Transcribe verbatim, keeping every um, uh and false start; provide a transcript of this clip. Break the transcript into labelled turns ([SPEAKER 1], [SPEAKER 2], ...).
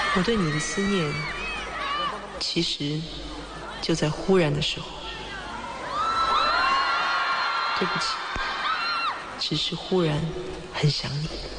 [SPEAKER 1] 我对你的思念，其实就在忽然的时候。对不起，只是忽然很想你。